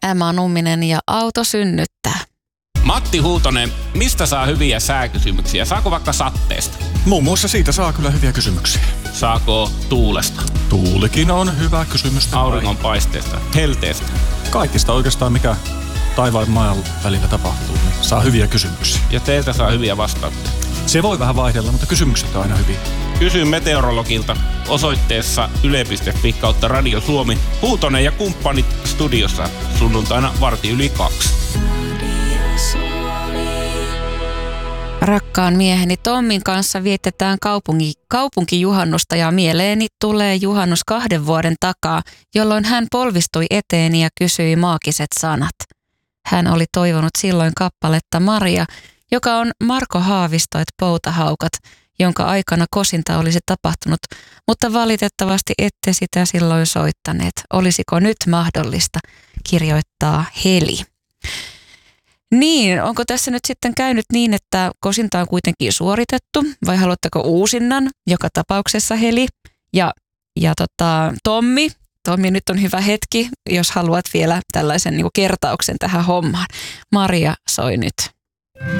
Emma Numminen ja Auto synnyttää. Matti Huutonen, mistä saa hyviä sääkysymyksiä? Saako vaikka satteesta? Muun muassa siitä saa kyllä hyviä kysymyksiä. Saako tuulesta? Tuulikin on hyvä kysymys. Auringonpaisteesta? Helteestä? Kaikista oikeastaan, mikä taivaan ja maan välillä tapahtuu, niin saa hyviä kysymyksiä. Ja teiltä saa hyviä vastauksia? Se voi vähän vaihdella, mutta kysymykset on aina hyviä. Kysy meteorologilta osoitteessa yle.fi/Radio Suomi. Huutonen ja kumppanit studiossa sunnuntaina 1:15. Rakkaan mieheni Tommin kanssa vietetään kaupunkijuhannusta ja mieleeni tulee juhannus 2 vuoden takaa, jolloin hän polvistui eteeni ja kysyi maagiset sanat. Hän oli toivonut silloin kappaletta Maria, joka on Marko Haavisto et Poutahaukat, jonka aikana kosinta olisi tapahtunut, mutta valitettavasti ette sitä silloin soittaneet. Olisiko nyt mahdollista, kirjoittaa Heli. Niin, onko tässä nyt sitten käynyt niin, että kosinta on kuitenkin suoritettu vai haluatteko uusinnan? Joka tapauksessa Heli ja Tommi. Tommi, nyt on hyvä hetki, jos haluat vielä tällaisen kertauksen tähän hommaan. Maria soi nyt.